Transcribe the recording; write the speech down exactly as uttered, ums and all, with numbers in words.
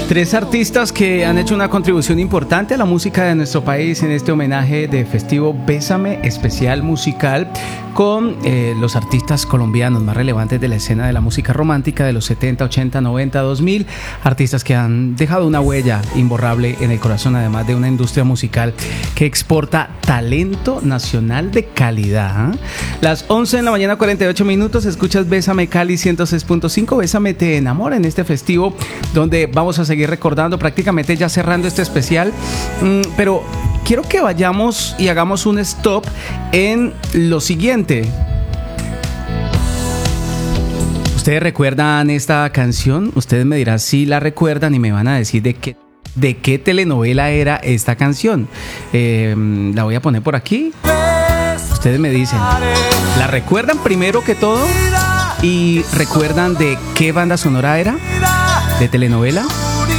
Tres artistas que han hecho una contribución importante a la música de nuestro país en este homenaje de festivo Bésame especial musical con eh, los artistas colombianos más relevantes de la escena de la música romántica de los setenta, ochenta, noventa, dos mil, artistas que han dejado una huella imborrable en el corazón, además de una industria musical que exporta talento nacional de calidad. ¿eh? Las once de la mañana, cuarenta y ocho minutos, escuchas Bésame Cali ciento seis punto cinco, Bésame te enamora en este festivo donde vamos a seguir recordando, prácticamente ya cerrando este especial, mm, pero quiero que vayamos y hagamos un stop en lo siguiente. ¿Ustedes recuerdan esta canción? Ustedes me dirán si la recuerdan y me van a decir de qué, de qué telenovela era esta canción. Eh, la voy a poner por aquí. Ustedes me dicen, ¿la recuerdan primero que todo? ¿Y recuerdan de qué banda sonora era? ¿De telenovela?